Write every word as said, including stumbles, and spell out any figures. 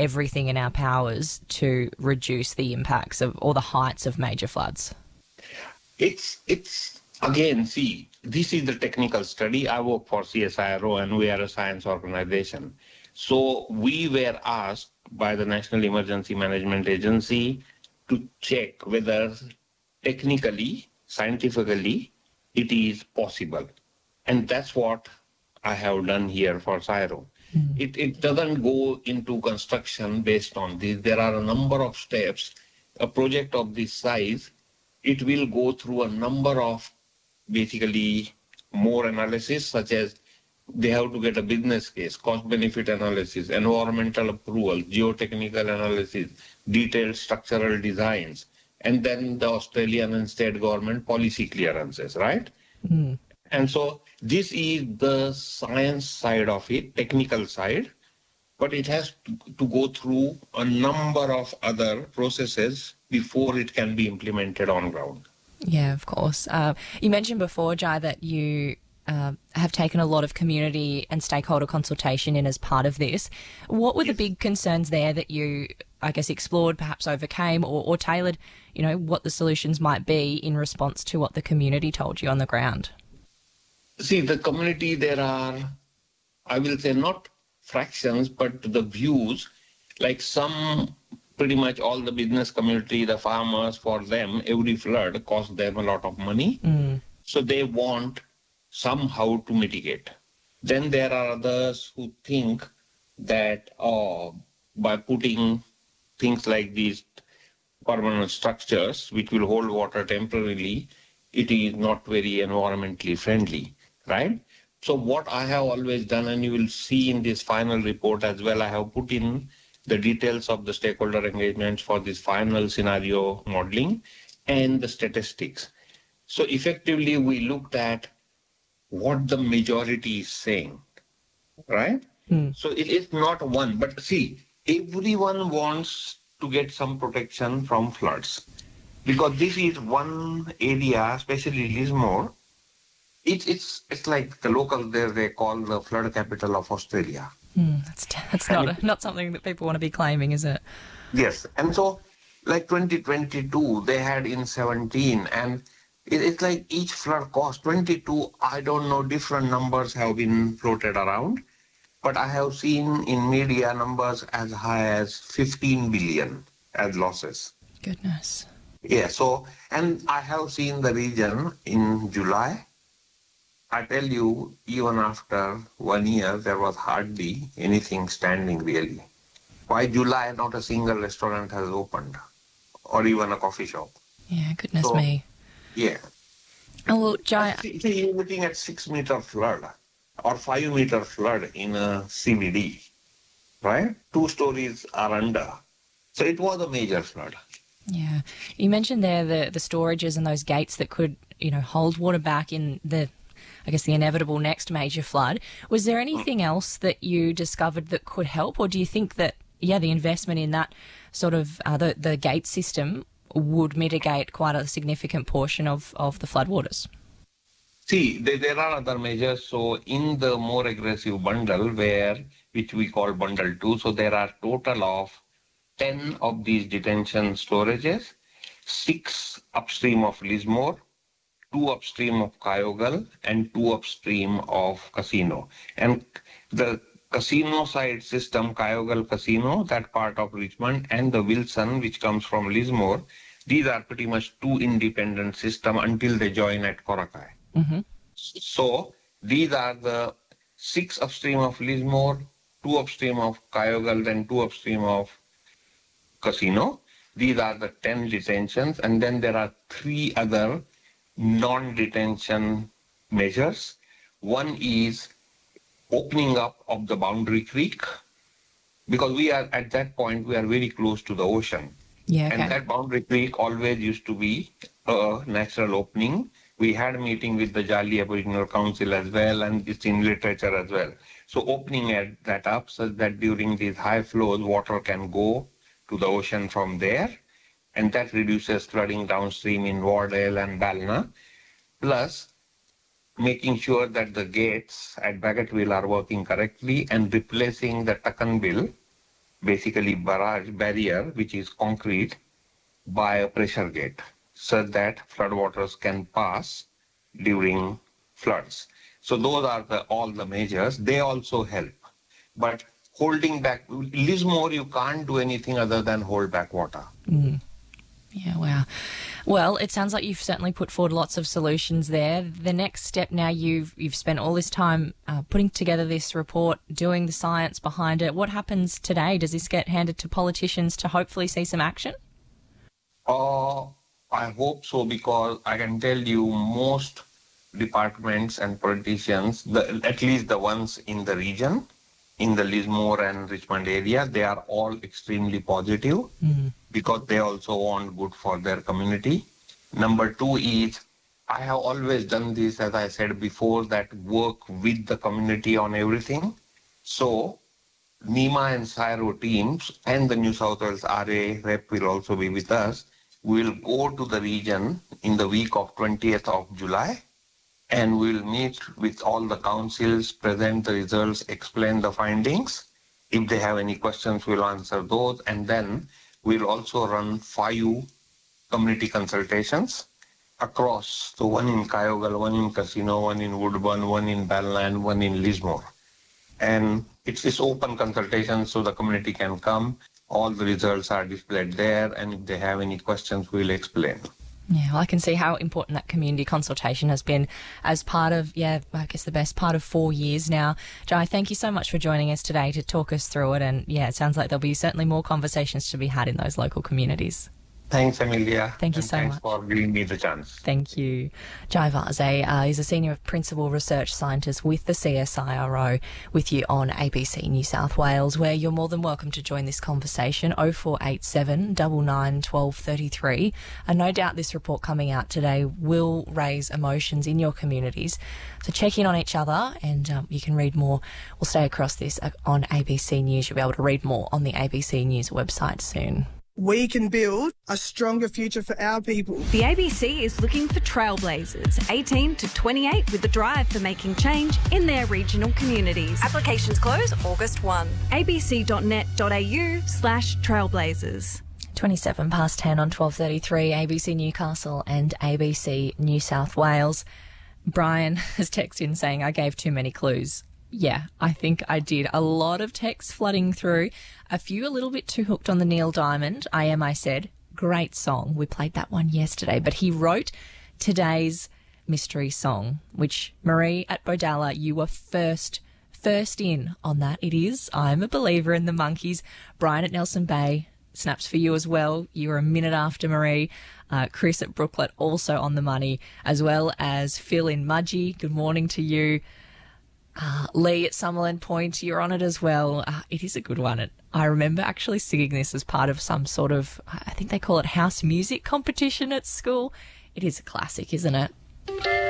everything in our powers to reduce the impacts of or the heights of major floods? It's, it's again, see, this is the technical study. I work for C S I R O and we are a science organization. So we were asked by the National Emergency Management Agency to check whether technically, scientifically, it is possible. And that's what I have done here for CSIRO. Mm. It, it doesn't go into construction based on this. There are a number of steps. A project of this size, it will go through a number of basically more analysis, such as they have to get a business case, cost-benefit analysis, environmental approval, geotechnical analysis, detailed structural designs, and then the Australian and state government policy clearances, right? Mm. And so this is the science side of it, technical side, but it has to, to go through a number of other processes before it can be implemented on ground. Yeah, of course. Uh, you mentioned before, Jai, that you uh, have taken a lot of community and stakeholder consultation in as part of this. What were yes. the big concerns there that you, I guess, explored, perhaps overcame, or, or tailored, you know, what the solutions might be in response to what the community told you on the ground? See, the community, there are, I will say, not fractions, but the views, like some, pretty much all the business community, the farmers, for them, every flood costs them a lot of money. Mm. So they want somehow to mitigate. Then there are others who think that oh, by putting things like these permanent structures, which will hold water temporarily, it is not very environmentally friendly, right? So what I have always done, and you will see in this final report as well, I have put in the details of the stakeholder engagements for this final scenario modeling and the statistics. So effectively, we looked at what the majority is saying, right? Mm. So it is not one, but see, everyone wants to get some protection from floods, because this is one area, especially Lismore. It, it's it's like the locals there, they call the flood capital of Australia. Mm, that's that's not a, not something that people want to be claiming, is it? Yes, and so like twenty twenty-two, they had in seventeen, and it, it's like each flood cost twenty-two. I don't know, different numbers have been floated around, but I have seen in media numbers as high as fifteen billion as losses. Goodness. Yeah. So, and I have seen the region in July. I tell you, even after one year, there was hardly anything standing really. By July, not a single restaurant has opened, or even a coffee shop. Yeah, goodness so, me. Yeah. Oh, well, Jai... See, you're looking at six-meter flood or five-meter flood in a C B D, right? Two stories are under. So it was a major flood. Yeah. You mentioned there the, the storages and those gates that could, you know, hold water back in the... I guess the inevitable next major flood. Was there anything else that you discovered that could help, or do you think that, yeah, the investment in that sort of, uh, the, the gate system would mitigate quite a significant portion of, of the floodwaters? See, there, there are other measures. So in the more aggressive bundle, where which we call bundle two, so there are total of ten of these detention storages, six upstream of Lismore, two upstream of Kyogle, and two upstream of Casino. And the Casino side system, Kyogle Casino, that part of Richmond, and the Wilson, which comes from Lismore, these are pretty much two independent systems until they join at Korakai. Mm-hmm. So these are the six upstream of Lismore, two upstream of Kyogle, and two upstream of Casino. These are the ten detentions, and then there are three other non-detention measures. One is opening up of the boundary creek, because we are at that point, we are very close to the ocean. Yeah, okay. And that boundary creek always used to be a natural opening. We had a meeting with the Jali Aboriginal Council as well, and it's in literature as well. So opening at that up so that during these high flows, water can go to the ocean from there. And that reduces flooding downstream in Wardale and Balna, plus making sure that the gates at Baggetville are working correctly and replacing the Tuckanbill basically barrage barrier, which is concrete, by a pressure gate, so that floodwaters can pass during floods. So those are the, all the measures. They also help. But holding back, Lismore, you can't do anything other than hold back water. Mm. Yeah, wow. Well, it sounds like you've certainly put forward lots of solutions there. The next step now, you've you've spent all this time uh, putting together this report, doing the science behind it. What happens today? Does this get handed to politicians to hopefully see some action? Uh, I hope so, because I can tell you most departments and politicians, the, at least the ones in the region, in the Lismore and Richmond area, they are all extremely positive mm-hmm. because they also want good for their community. Number two is, I have always done this, as I said before, that work with the community on everything. So NEMA and CSIRO teams and the New South Wales R A rep will also be with us. We'll go to the region in the week of twentieth of July, and we'll meet with all the councils, present the results, explain the findings. If they have any questions, we'll answer those. And then we'll also run five community consultations across. So one in Kyogle, one in Casino, one in Woodburn, one in Ballan, one in Lismore. And it's this open consultation, so the community can come. All the results are displayed there, and if they have any questions, we'll explain. Yeah, well, I can see how important that community consultation has been as part of, yeah, I guess the best part of four years now. Jai, thank you so much for joining us today to talk us through it. And yeah, it sounds like there'll be certainly more conversations to be had in those local communities. Thanks, Amelia. Thank you and so thanks much. for giving me the chance. Thank you. Jai Vase uh, is a Senior Principal Research Scientist with the C S I R O, with you on A B C New South Wales, where you're more than welcome to join this conversation, oh four eight seven, nine nine, one two three three. And no doubt this report coming out today will raise emotions in your communities. So check in on each other, and um, you can read more. We'll stay across this on A B C News. You'll be able to read more on the A B C News website soon. We can build a stronger future for our people. The A B C is looking for trailblazers, eighteen to twenty-eight, with a drive for making change in their regional communities. Applications close August first. abc.net.au slash trailblazers. twenty-seven past ten on twelve thirty-three, A B C Newcastle and A B C New South Wales. Brian has texted in saying, I gave too many clues. Yeah, I think I did. A lot of texts flooding through. A few a little bit too hooked on the Neil Diamond. I Am, I Said. Great song. We played that one yesterday. But he wrote today's mystery song, which, Marie at Bodalla, you were first, first in on that. It is I'm a Believer in the Monkees. Brian at Nelson Bay, snaps for you as well. You were a minute after Marie. Uh, Chris at Brooklet also on the money, as well as Phil in Mudgee. Good morning to you. Uh, Lee at Summerland Point, you're on it as well. Uh, it is a good one. It, I remember actually singing this as part of some sort of, I think they call it house music competition at school. It is a classic, isn't it?